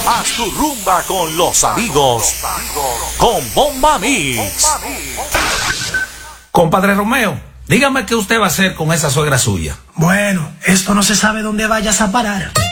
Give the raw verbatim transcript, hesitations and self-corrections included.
Haz tu rumba con los amigos. Con Bomba Mix. Compadre Romeo, dígame qué usted va a hacer con esa suegra suya. Bueno, esto no se sabe dónde vayas a parar.